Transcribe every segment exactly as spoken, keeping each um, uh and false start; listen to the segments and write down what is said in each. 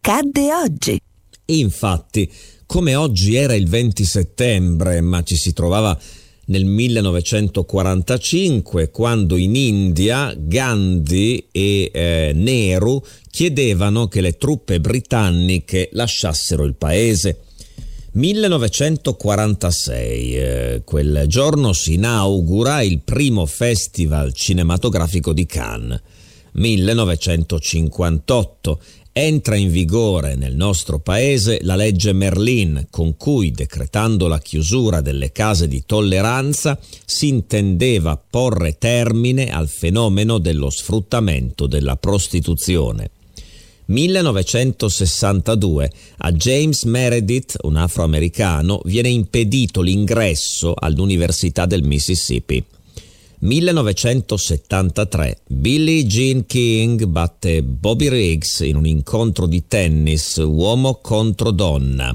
accadde oggi. Infatti, come oggi era il venti settembre, ma ci si trovava nel millenovecentoquarantacinque, quando in India Gandhi e eh, Nehru chiedevano che le truppe britanniche lasciassero il paese. millenovecentoquarantasei, eh, quel giorno si inaugura il primo festival cinematografico di Cannes. millenovecentocinquantotto, entra in vigore nel nostro paese la legge Merlin, con cui, decretando la chiusura delle case di tolleranza, si intendeva porre termine al fenomeno dello sfruttamento della prostituzione. millenovecentosessantadue, a James Meredith, un afroamericano, viene impedito l'ingresso all'Università del Mississippi. millenovecentosettantatré, Billie Jean King batte Bobby Riggs in un incontro di tennis uomo contro donna.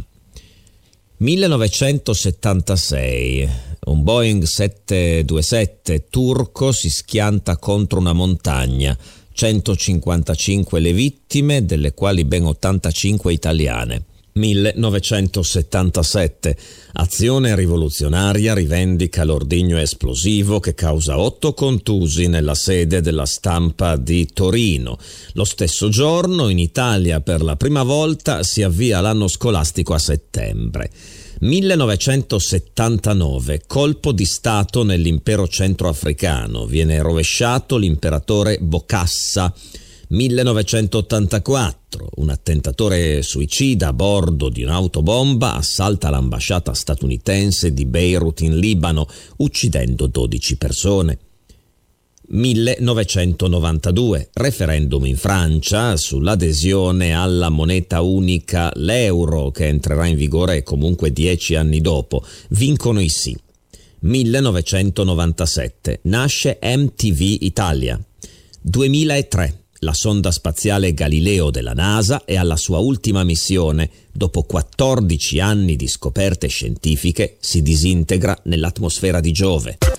millenovecentosettantasei, un Boeing settecentoventisette turco si schianta contro una montagna, centocinquantacinque le vittime, delle quali ben ottantacinque italiane. millenovecentosettantasette, azione rivoluzionaria rivendica l'ordigno esplosivo che causa otto contusi nella sede della Stampa di Torino. Lo stesso giorno in Italia per la prima volta si avvia l'anno scolastico a settembre. millenovecentosettantanove, colpo di stato nell'impero centroafricano, viene rovesciato l'imperatore Bokassa. millenovecentottantaquattro, un attentatore suicida a bordo di un'autobomba assalta l'ambasciata statunitense di Beirut in Libano, uccidendo dodici persone. millenovecentonovantadue, referendum in Francia sull'adesione alla moneta unica, l'euro, che entrerà in vigore comunque dieci anni dopo. Vincono i sì. millenovecentonovantasette, nasce M T V Italia. duemilatré, la sonda spaziale Galileo della NASA è alla sua ultima missione. Dopo quattordici anni di scoperte scientifiche si disintegra nell'atmosfera di Giove.